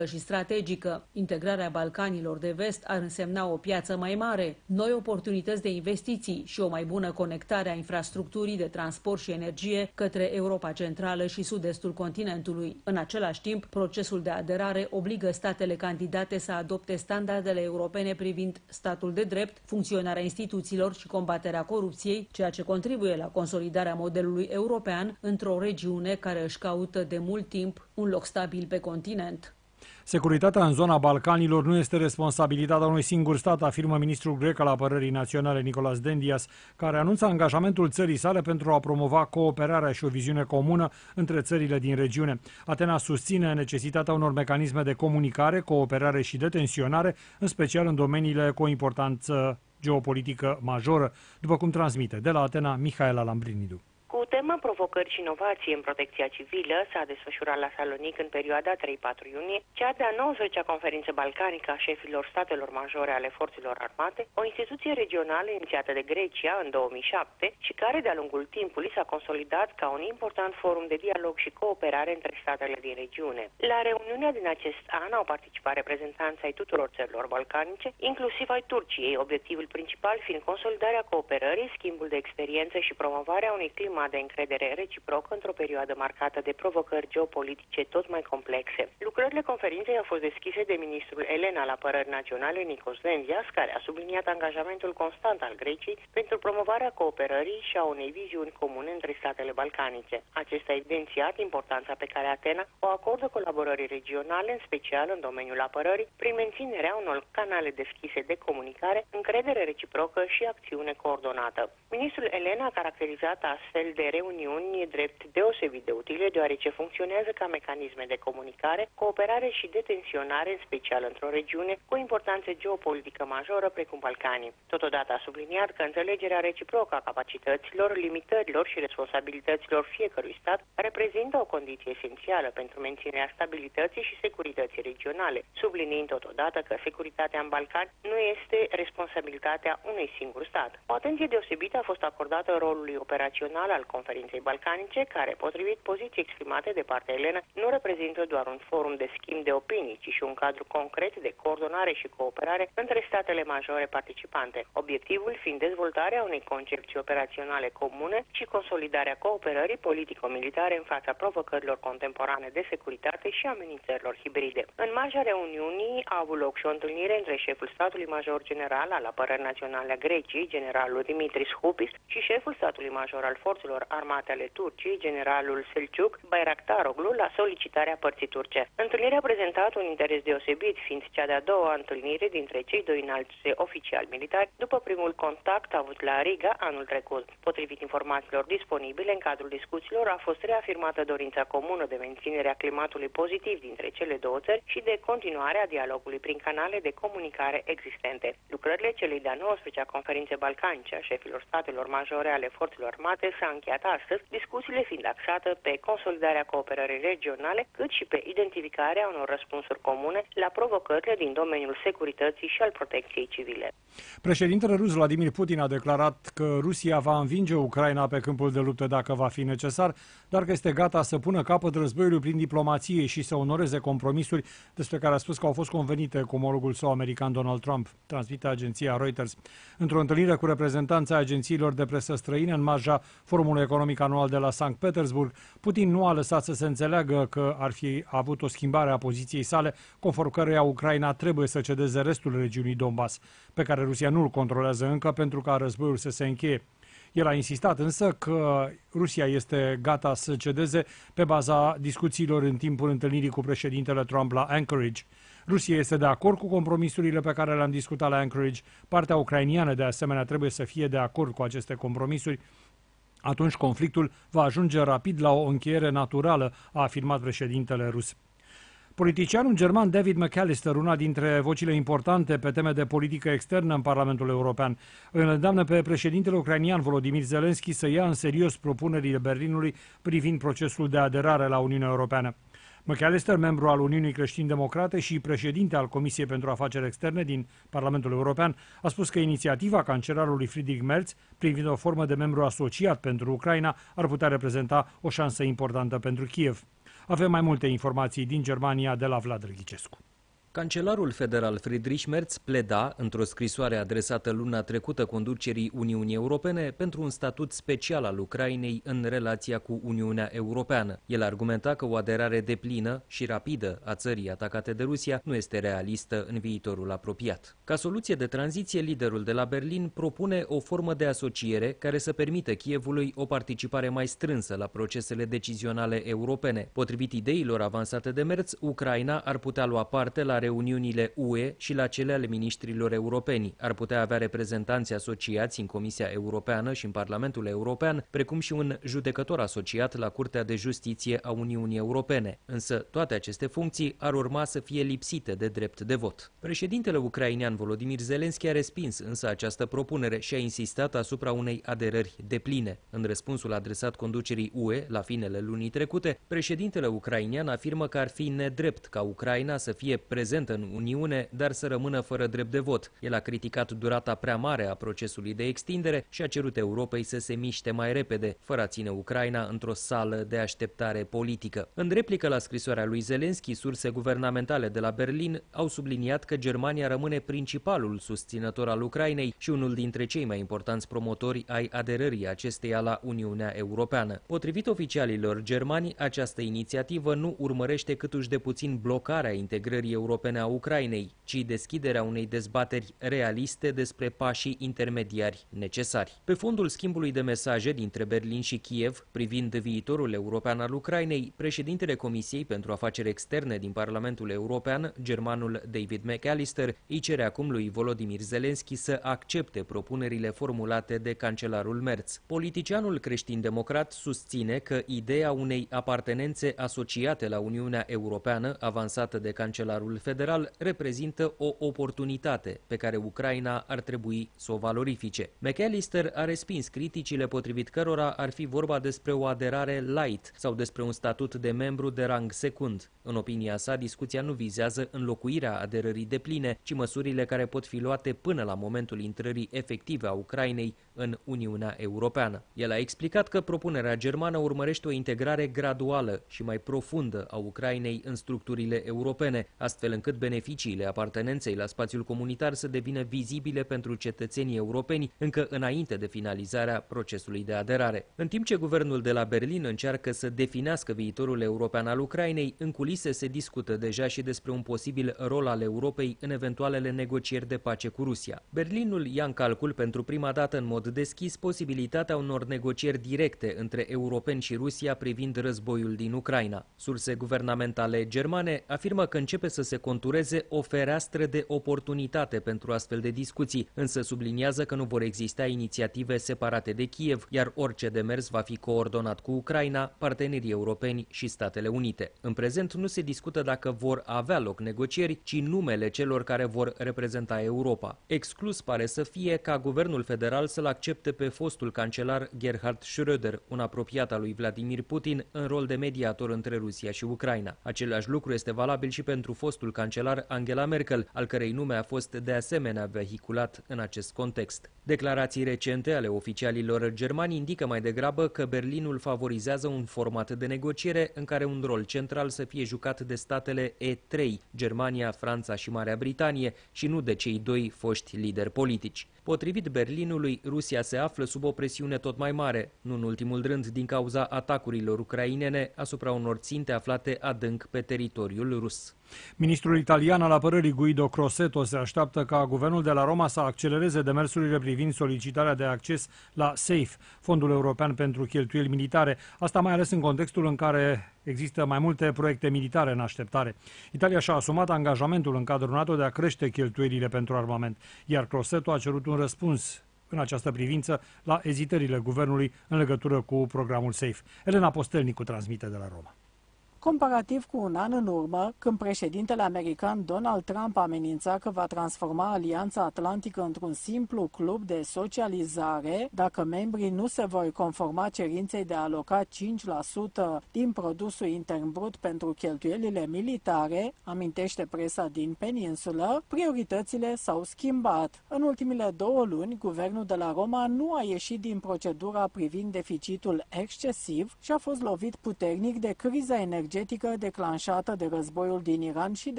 și strategică. Integrarea Balcanilor de Vest ar însemna o piață mai mare, noi oportunități de investiții și o mai bună conectare a infrastructurii de transport și energie către Europa Centrală și sud-estul continentului. În același timp, procesul de aderare obligă statele candidate să adopte standardele europene privind statul de drept, funcționarea instituțiilor și combaterea corupției, ceea ce contribuie la consolidarea modelului european într-o regiune care își caută de mult timp un loc stabil pe continent. Securitatea în zona Balcanilor nu este responsabilitatea unui singur stat, afirmă ministrul grec al apărării naționale Nicolas Dendias, care anunță angajamentul țării sale pentru a promova cooperarea și o viziune comună între țările din regiune. Atena susține necesitatea unor mecanisme de comunicare, cooperare și detenționare, în special în domeniile cu o importanță geopolitică majoră, după cum transmite de la Atena Mihaela Lambrinidu. Cu tema provocări și inovații în protecția civilă s-a desfășurat la Salonic în perioada 3-4 iunie cea de-a 90-a conferință balcanică a șefilor statelor majore ale forțelor armate, o instituție regională inițiată de Grecia în 2007 și care de-a lungul timpului s-a consolidat ca un important forum de dialog și cooperare între statele din regiune. La reuniunea din acest an au participat reprezentanți ai tuturor țărilor balcanice, inclusiv ai Turciei, obiectivul principal fiind consolidarea cooperării, schimbul de experiențe și promovarea unui climat de încredere reciprocă într-o perioadă marcată de provocări geopolitice tot mai complexe. Lucrările conferinței au fost deschise de ministrul elen al apărării naționale Nikos Dendias, care a subliniat angajamentul constant al Greciei pentru promovarea cooperării și a unei viziuni comune între statele balcanice. Acesta a evidențiat importanța pe care Atena o acordă colaborării regionale, în special în domeniul apărării, prin menținerea unor canale deschise de comunicare, încredere reciprocă și acțiune coordonată. Ministrul elen a caracterizat astfel de reuniuni drept deosebit de utile, deoarece funcționează ca mecanisme de comunicare, cooperare și detenționare, în special într-o regiune cu importanță geopolitică majoră precum Balcanii. Totodată a subliniat că înțelegerea reciprocă a capacităților, limitărilor și responsabilităților fiecărui stat reprezintă o condiție esențială pentru menținerea stabilității și securității regionale, subliniind totodată că securitatea în Balcani nu este responsabilitatea unui singur stat. O atenție deosebită a fost acordată rolului operațional al conferinței balcanice, care, potrivit poziției exprimate de partea elenă, nu reprezintă doar un forum de schimb de opinii, ci și un cadru concret de coordonare și cooperare între statele majore participante, obiectivul fiind dezvoltarea unei concepții operaționale comune și consolidarea cooperării politico-militare în fața provocărilor contemporane de securitate și amenințărilor hibride. În marja reuniunii a avut loc și o întâlnire între șeful statului major general al apărării naționale a Greciei, generalul Dimitris Choupis, și șeful statului major al forțelor armate ale Turciei, generalul Selçuk Bayraktaroglu, la solicitarea părții turce. Întâlnirea a prezentat un interes deosebit, fiind cea de-a doua întâlnire dintre cei doi înalți oficiali militari, după primul contact avut la Riga anul trecut. Potrivit informațiilor disponibile, în cadrul discuțiilor a fost reafirmată dorința comună de menținere a climatului pozitiv dintre cele două țări și de continuare a dialogului prin canale de comunicare existente. Lucrările celei de-a 19-a conferințe balcanice a șefilor statelor majore ale forțelor armate s-a încheiat astăzi, discuțiile fiind axate pe consolidarea cooperării regionale, cât și pe identificarea unor răspunsuri comune la provocările din domeniul securității și al protecției civile. Președintele rus Vladimir Putin a declarat că Rusia va învinge Ucraina pe câmpul de luptă dacă va fi necesar, dar că este gata să pună capăt războiului prin diplomație și să onoreze compromisuri despre care a spus că au fost convenite cu omologul său american Donald Trump, transmite agenția Reuters. Într-o întâlnire cu reprezentanții agențiilor de presă străine în marja Forumului Economic Anual de la Sankt Petersburg, Putin nu a lăsat să se înțeleagă că ar fi avut o schimbare a poziției sale, conform căreia Ucraina trebuie să cedeze restul regiunii Donbass, pe care Rusia nu îl controlează încă pentru ca războiul să se încheie. El a insistat însă că Rusia este gata să cedeze pe baza discuțiilor în timpul întâlnirii cu președintele Trump la Anchorage. Rusia este de acord cu compromisurile pe care le-am discutat la Anchorage. Partea ucrainiană, de asemenea, trebuie să fie de acord cu aceste compromisuri. Atunci conflictul va ajunge rapid la o încheiere naturală, a afirmat președintele rus. Politicianul german David McAllister, una dintre vocile importante pe teme de politică externă în Parlamentul European, îl îndeamnă pe președintele ucrainian Volodymyr Zelensky să ia în serios propunerile Berlinului privind procesul de aderare la Uniunea Europeană. McAllister, membru al Uniunii Creștini-Democrate și președinte al Comisiei pentru Afaceri Externe din Parlamentul European, a spus că inițiativa cancelarului Friedrich Merz privind o formă de membru asociat pentru Ucraina ar putea reprezenta o șansă importantă pentru Kiev. Avem mai multe informații din Germania de la Vlad Râghicescu. Cancelarul federal Friedrich Merz pleda, într-o scrisoare adresată luna trecută conducerii Uniunii Europene, pentru un statut special al Ucrainei în relația cu Uniunea Europeană. El argumenta că o aderare deplină și rapidă a țării atacate de Rusia nu este realistă în viitorul apropiat. Ca soluție de tranziție, liderul de la Berlin propune o formă de asociere care să permită Kievului o participare mai strânsă la procesele decizionale europene. Potrivit ideilor avansate de Merz, Ucraina ar putea lua parte la reuniunile UE și la cele ale miniștrilor europeni. Ar putea avea reprezentanți asociați în Comisia Europeană și în Parlamentul European, precum și un judecător asociat la Curtea de Justiție a Uniunii Europene. Însă toate aceste funcții ar urma să fie lipsite de drept de vot. Președintele ucrainean Volodymyr Zelensky a respins însă această propunere și a insistat asupra unei aderări depline. În răspunsul adresat conducerii UE la finele lunii trecute, președintele ucrainean afirmă că ar fi nedrept ca Ucraina să fie prezentă în Uniune, dar să rămână fără drept de vot. El a criticat durata prea mare a procesului de extindere și a cerut Europei să se miște mai repede, fără a ține Ucraina într-o sală de așteptare politică. În replică la scrisoarea lui Zelensky, surse guvernamentale de la Berlin au subliniat că Germania rămâne principalul susținător al Ucrainei și unul dintre cei mai importanți promotori ai aderării acesteia la Uniunea Europeană. Potrivit oficialilor germani, această inițiativă nu urmărește câtuși de puțin blocarea integrării europene a Ucrainei, ci deschiderea unei dezbateri realiste despre pașii intermediari necesari. Pe fondul schimbului de mesaje dintre Berlin și Kiev privind viitorul european al Ucrainei, președintele Comisiei pentru Afaceri Externe din Parlamentul European, germanul David McAllister, îi cere acum lui Volodymyr Zelensky să accepte propunerile formulate de cancelarul Merz. Politicianul creștin-democrat susține că ideea unei apartenențe asociate la Uniunea Europeană, avansată de cancelarul federal, reprezintă o oportunitate pe care Ucraina ar trebui să o valorifice. McAllister a respins criticile potrivit cărora ar fi vorba despre o aderare light sau despre un statut de membru de rang secund. În opinia sa, discuția nu vizează înlocuirea aderării depline, ci măsurile care pot fi luate până la momentul intrării efective a Ucrainei în Uniunea Europeană. El a explicat că propunerea germană urmărește o integrare graduală și mai profundă a Ucrainei în structurile europene, astfel încât beneficiile apartenenței la spațiul comunitar să devină vizibile pentru cetățenii europeni încă înainte de finalizarea procesului de aderare. În timp ce guvernul de la Berlin încearcă să definească viitorul european al Ucrainei, în culise se discută deja și despre un posibil rol al Europei în eventualele negocieri de pace cu Rusia. Berlinul ia în calcul pentru prima dată în mod deschis posibilitatea unor negocieri directe între europeni și Rusia privind războiul din Ucraina. Surse guvernamentale germane afirmă că începe să se contureze o fereastră de oportunitate pentru astfel de discuții, însă subliniază că nu vor exista inițiative separate de Kiev, iar orice demers va fi coordonat cu Ucraina, partenerii europeni și Statele Unite. În prezent nu se discută dacă vor avea loc negocieri, ci numele celor care vor reprezenta Europa. Exclus pare să fie ca guvernul federal să-l accepte pe fostul cancelar Gerhard Schröder, un apropiat al lui Vladimir Putin, în rol de mediator între Rusia și Ucraina. Același lucru este valabil și pentru fostul cancelar Angela Merkel, al cărei nume a fost de asemenea vehiculat în acest context. Declarații recente ale oficialilor germani indică mai degrabă că Berlinul favorizează un format de negociere în care un rol central să fie jucat de statele E3, Germania, Franța și Marea Britanie, și nu de cei doi foști lideri politici. Potrivit Berlinului, Rusia se află sub o presiune tot mai mare, nu în ultimul rând din cauza atacurilor ucrainene asupra unor ținte aflate adânc pe teritoriul rus. Ministrul italian al apărării Guido Crosetto se așteaptă ca guvernul de la Roma să accelereze demersurile privind solicitarea de acces la SAFE, Fondul European pentru Cheltuieli Militare, asta mai ales în contextul în care există mai multe proiecte militare în așteptare. Italia și-a asumat angajamentul în cadrul NATO de a crește cheltuielile pentru armament, iar Crosetto a cerut un răspuns în această privință la ezitările guvernului în legătură cu programul SAFE. Elena Postelnicu transmite de la Roma. Comparativ cu un an în urmă, când președintele american Donald Trump amenința că va transforma Alianța Atlantică într-un simplu club de socializare, dacă membrii nu se vor conforma cerinței de a aloca 5% din produsul intern brut pentru cheltuielile militare, amintește presa din peninsulă, prioritățile s-au schimbat. În ultimele 2 luni, guvernul de la Roma nu a ieșit din procedura privind deficitul excesiv și a fost lovit puternic de criza energetică energetică declanșată de războiul din Iran și